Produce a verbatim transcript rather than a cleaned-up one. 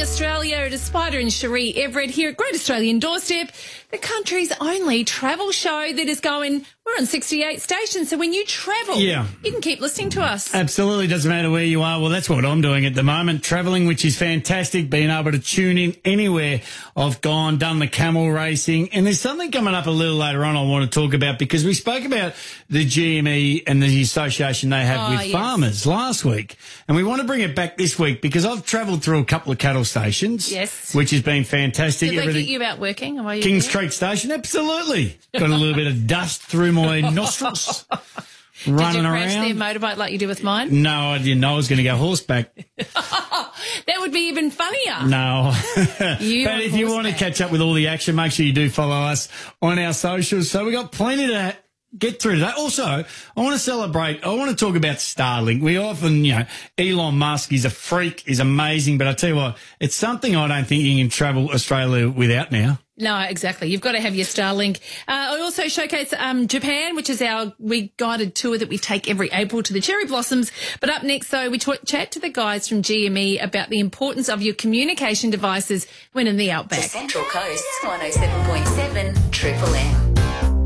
Australia. It is Spider and Cherie Everett here at Great Australian Doorstep, the country's only travel show that is going. We're on sixty-eight stations, so when you travel, yeah. you can keep listening to us. Absolutely, doesn't matter where you are. Well, that's what I'm doing at the moment, travelling, which is fantastic, being able to tune in anywhere I've gone, done the camel racing. And there's something coming up a little later on I want to talk about, because we spoke about the G M E and the association they have Oh, with yes. farmers last week. And we want to bring it back this week because I've travelled through a couple of cattle stations, Yes. which has been fantastic. Did they Everything- get you out working? While you Kings there? Creek Station, absolutely. Got a little bit of dust through my nostrils. Did you Running crash around. their motorbike like you do with mine? No, I didn't know I was going to go horseback. That would be even funnier. No. You But on if you want to horseback. catch up with all the action, make sure you do follow us on our socials. So we've got plenty to get through today. Also, I want to celebrate, I want to talk about Starlink. We often, you know, Elon Musk, he's a freak, he's amazing. But I tell you what, it's something I don't think you can travel Australia without now. No, exactly. You've got to have your Starlink. Uh, I also showcase um, Japan, which is our we guided tour that we take every April to the cherry blossoms. But up next, though, we t- chat to the guys from G M E about the importance of your communication devices when in the outback. The Central Coast, one oh seven point seven Triple M.